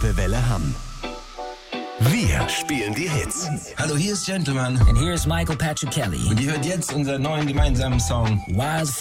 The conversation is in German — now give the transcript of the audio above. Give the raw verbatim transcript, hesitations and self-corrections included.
Lippe Welle Hamm. Wir spielen die Hits. Hallo, hier ist Gentleman. And here's Michael Patrick Kelly. Und ihr hört jetzt unseren neuen gemeinsamen Song Wildfire.